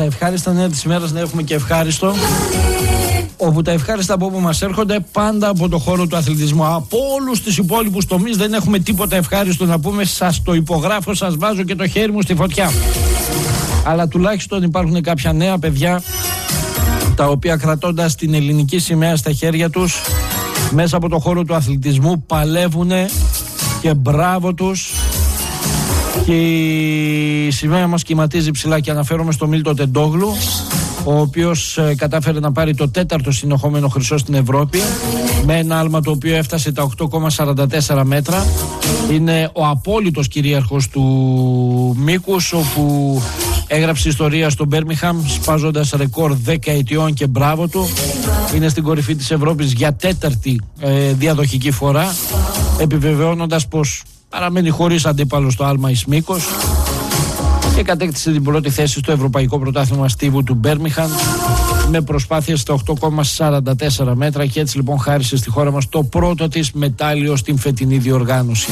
ευχάριστα νέα της ημέρας να έχουμε και ευχάριστο, όπου τα ευχάριστα από όπου μας έρχονται πάντα από το χώρο του αθλητισμού. Από όλους τους υπόλοιπους τομείς δεν έχουμε τίποτα ευχάριστο να πούμε. Σας το υπογράφω, σας βάζω και το χέρι μου στη φωτιά. Αλλά τουλάχιστον υπάρχουν κάποια νέα παιδιά τα οποία, κρατώντας την ελληνική σημαία στα χέρια τους, μέσα από το χώρο του αθλητισμού παλεύουν, και μπράβο τους. Και η σημαία μας κυματίζει ψηλά, και αναφέρομαι στο Μίλτο Τεντόγλου, ο οποίος κατάφερε να πάρει το 4ο συνεχόμενο χρυσό στην Ευρώπη με ένα άλμα το οποίο έφτασε τα 8,44 μέτρα. Είναι ο απόλυτος κυρίαρχος του μήκους, όπου έγραψε ιστορία στο Μπέρμιχαμ σπάζοντας ρεκόρ 10 ετιών, και μπράβο του. Είναι στην κορυφή της Ευρώπης για 4η διαδοχική φορά, επιβεβαιώνοντας πως παραμένει χωρίς αντίπαλο στο άλμα εις μήκος, και κατέκτησε την πρώτη θέση στο Ευρωπαϊκό Πρωτάθλημα Στίβου του Μπέρμιχαμ με προσπάθειες στα 8,44 μέτρα, και έτσι λοιπόν χάρισε στη χώρα μας το πρώτο της μετάλλιο στην φετινή διοργάνωση.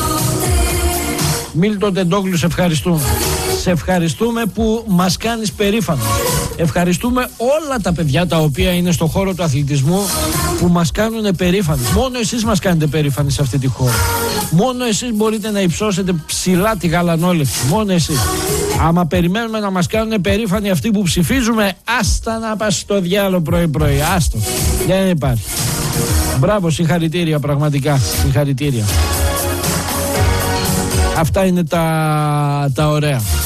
Μίλτο Τεντόγλου, σε ευχαριστούμε. Σε ευχαριστούμε που μας κάνεις περήφανο. Ευχαριστούμε όλα τα παιδιά τα οποία είναι στο χώρο του αθλητισμού, που μας κάνουν περήφανοι. Μόνο εσείς μας κάνετε περήφανοι σε αυτή τη χώρα. Μόνο εσείς μπορείτε να υψώσετε ψηλά τη γαλανόλευκη. Μόνο εσείς. Άμα περιμένουμε να μας κάνουν περήφανοι αυτοί που ψηφίζουμε, άστα να πας στο διάλο πρωί-πρωί. Άστο. Δεν υπάρχει. Μπράβο, συγχαρητήρια, πραγματικά. Συγχαρητήρια. Αυτά είναι τα ωραία.